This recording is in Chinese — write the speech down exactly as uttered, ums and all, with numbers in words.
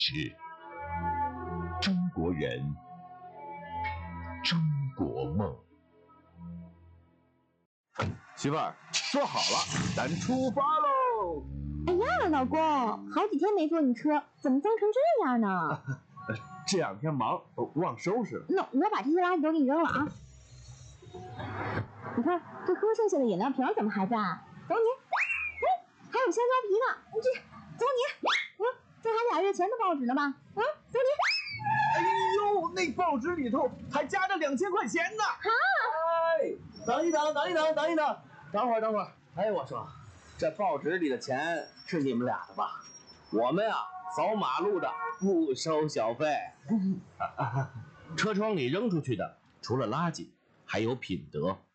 是中国人，中国梦。 媳妇儿，说好了，咱出发喽！ 哎呀，老公，好几天没坐你车，怎么脏成这样呢？ 这两天忙，忘收拾了。 那我把这些垃圾都给你扔了啊！你看这喝剩下的饮料瓶怎么还在？走你！哎，还有香蕉皮呢！你这，走你！啊，这还俩月前的报纸呢吧？啊，走你！ 哎呦，那报纸里头还夹着两千块钱呢！ 啊！ 哎，等一等，等一等，等一等，等会儿，等会儿。哎，我说，这报纸里的钱是你们俩的吧？我们啊，扫马路的不收小费。 车窗里扔出去的，除了垃圾，还有品德。